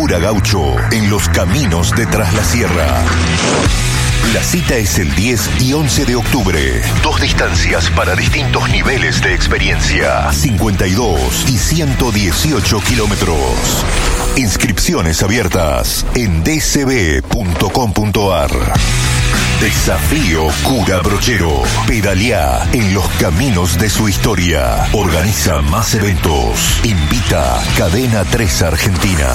Cura Gaucho en los caminos de Tras la Sierra. La cita es el 10 y 11 de octubre. 2 distancias para distintos niveles de experiencia. 52 y 118 kilómetros. Inscripciones abiertas en dcb.com.ar. Desafío Cura Brochero. Pedaleá en los caminos de su historia. Organiza más eventos. Invita Cadena 3 Argentina.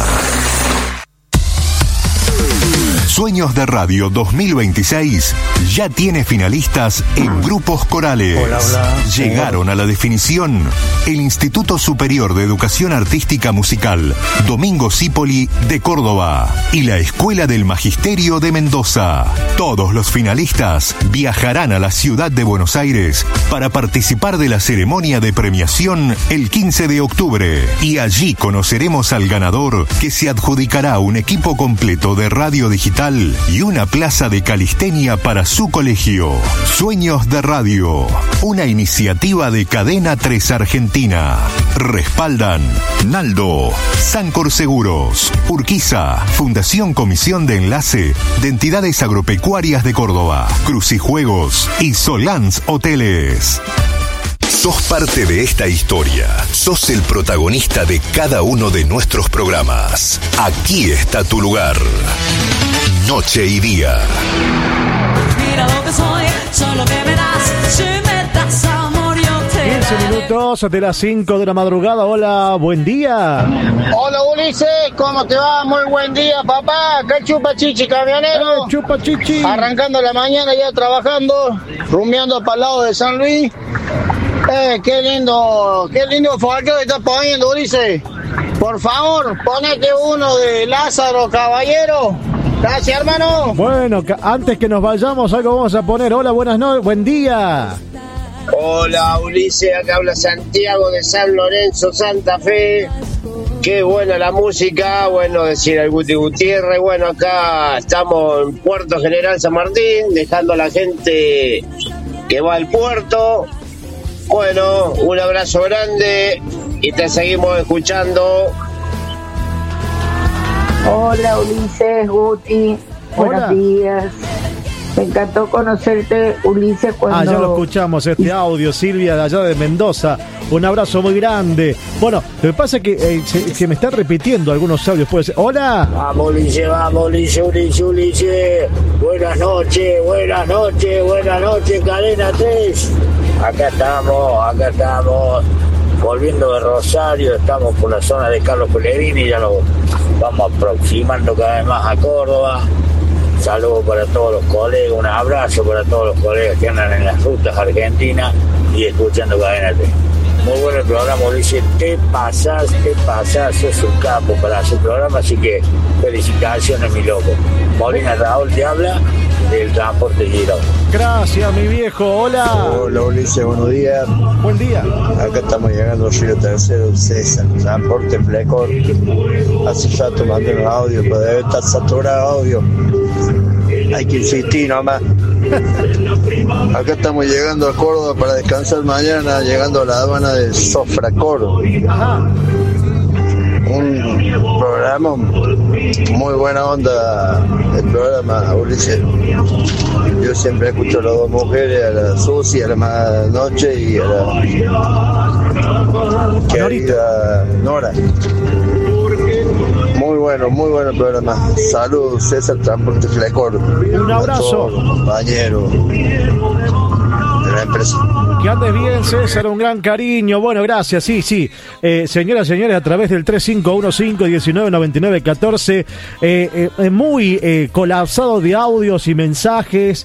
Sueños de Radio 2026 ya tiene finalistas en grupos corales. Hola. Llegaron a la definición el Instituto Superior de Educación Artística Musical Domingo Cipoli de Córdoba y la Escuela del Magisterio de Mendoza. Todos los finalistas viajarán a la ciudad de Buenos Aires para participar de la ceremonia de premiación el 15 de octubre. Y allí conoceremos al ganador, que se adjudicará un equipo completo de radio digital y una plaza de calistenia para su colegio. Sueños de Radio, una iniciativa de Cadena 3 Argentina. Respaldan Naldo, Sancor Seguros, Urquiza, Fundación Comisión de Enlace de Entidades Agropecuarias de Córdoba, Crucijuegos y Solans Hoteles. Sos parte de esta historia. Sos el protagonista de cada uno de nuestros programas. Aquí está tu lugar. Noche y día. Mira lo que soy, solo que me das. Si me das amor, yo te 15 minutos de las 5 de la madrugada. Hola, buen día. Hola Ulises, ¿cómo te va? Muy buen día, papá. Acá chupa chichi, camionero. Chupa chichi. Arrancando la mañana ya trabajando, rumbeando para el lado de San Luis. Qué lindo folclore que estás poniendo, Ulises. Por favor, ponete uno de Lázaro Caballero. Gracias, hermano. Bueno, antes que nos vayamos, algo vamos a poner. Hola, buenas noches, buen día. Hola, Ulises, acá habla Santiago de San Lorenzo, Santa Fe. Qué buena la música, bueno, decir al Guti Gutiérrez. Bueno, acá estamos en Puerto General San Martín, dejando a la gente que va al puerto. Bueno, un abrazo grande y te seguimos escuchando. Hola Ulises, Guti, buenos días. Me encantó conocerte, Ulises, cuando... ya lo escuchamos, este audio, Silvia, de allá de Mendoza. Un abrazo muy grande. Bueno, lo que pasa es que se me están repitiendo algunos audios. Puede ser. Hola. Vamos, Ulises, Ulises. Buenas noches, Cadena 3. Acá estamos. Volviendo de Rosario, estamos por la zona de Carlos Pellegrini, ya nos vamos aproximando cada vez más a Córdoba. Saludos para todos los colegas, un abrazo para todos los colegas que andan en las rutas argentinas y escuchando Cadena 3. Muy bueno el programa, Ulises, te pasás, sos un capo para su programa, así que felicitaciones, mi loco. Molina Raúl te habla del transporte Girón. Gracias, mi viejo, hola. Hola, Ulises, buenos días. Buen día. Acá estamos llegando al Río Tercero, César, transporte Flecor. Hace rato mandé los audios, pero debe estar saturado audio. Hay que insistir nomás. Acá estamos llegando a Córdoba para descansar mañana, llegando a la aduana de Sofracor. Un programa muy buena onda, el programa, Ulises. Yo siempre escucho a las dos mujeres, a la Susi, a la Noche y a la querida Nora. Muy bueno el programa. Saludos, César Transporte Flecor. Un abrazo. Compañero de la empresa. Que andes bien, César, un gran cariño. Bueno, gracias, sí. Señoras y señores, a través del 3515-1999-14, muy colapsado de audios y mensajes.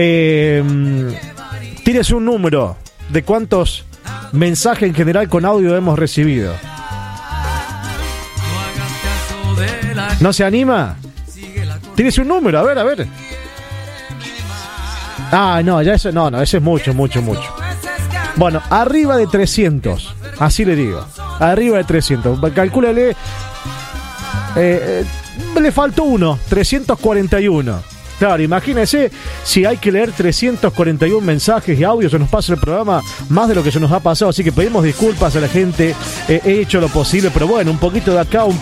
Tienes un número de cuántos mensajes en general con audio hemos recibido. ¿No se anima? ¿Tienes un número? A ver. No, ya eso no, eso es mucho. Bueno, arriba de 300, así le digo. Arriba de 300. Calcúlale. Le faltó 341. Claro, imagínense si hay que leer 341 mensajes y audios, se nos pasa el programa más de lo que se nos ha pasado, así que pedimos disculpas a la gente, he hecho lo posible, pero bueno, un poquito de acá, un